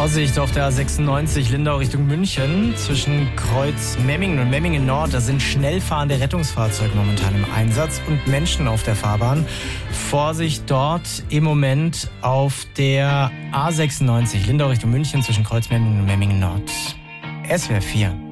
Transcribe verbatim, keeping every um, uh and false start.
Vorsicht auf der A sechsundneunzig Lindau Richtung München zwischen Kreuz Memmingen und Memmingen Nord. Da sind schnell fahrende Rettungsfahrzeuge momentan im Einsatz und Menschen auf der Fahrbahn. Vorsicht dort im Moment auf der A sechsundneunzig Lindau Richtung München zwischen Kreuz Memmingen und Memmingen Nord. S W R vier.